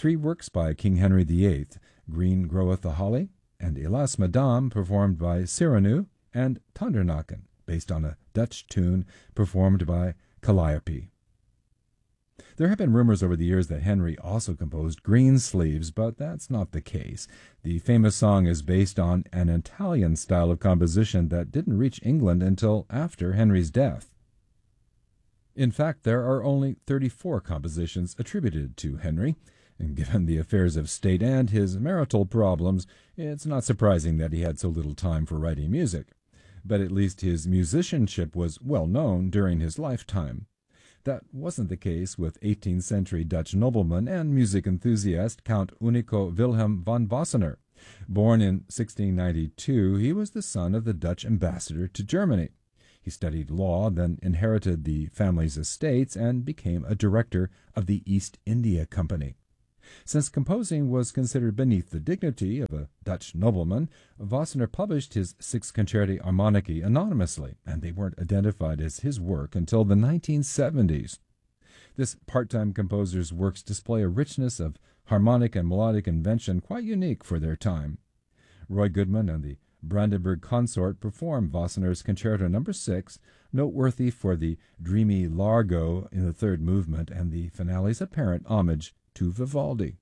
three works by King Henry VIII, Green Groweth the Holly, and Hélas Madame, performed by Cyrano, and Tondernacken, based on a Dutch tune performed by Calliope. There have been rumors over the years that Henry also composed Greensleeves, but that's not the case. The famous song is based on an Italian style of composition that didn't reach England until after Henry's death. In fact, there are only 34 compositions attributed to Henry, and given the affairs of state and his marital problems, it's not surprising that he had so little time for writing music. But at least his musicianship was well known during his lifetime. That wasn't the case with 18th century Dutch nobleman and music enthusiast Count Unico Wilhelm van Wassenaar. Born in 1692, he was the son of the Dutch ambassador to Germany. He studied law, then inherited the family's estates, and became a director of the East India Company. Since composing was considered beneath the dignity of a Dutch nobleman, Wassenaar published his Six Concerti Armonici anonymously, and they weren't identified as his work until the 1970s. This part-time composer's works display a richness of harmonic and melodic invention quite unique for their time. Roy Goodman and the Brandenburg Consort performed Wassenaar's Concerto No. 6, noteworthy for the dreamy largo in the third movement and the finale's apparent homage to Vivaldi.